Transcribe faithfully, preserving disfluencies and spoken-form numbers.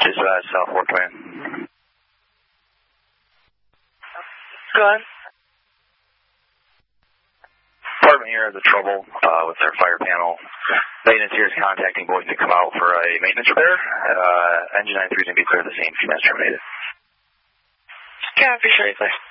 Dispatch, South Fort Wayne. Go ahead. Department here has a trouble uh, with their fire panel. Maintenance here is contacting Boyd to come out for a maintenance repair. Uh, engine ninety-three is going to be clear the same. Few minutes terminated. Copy, sorry, please.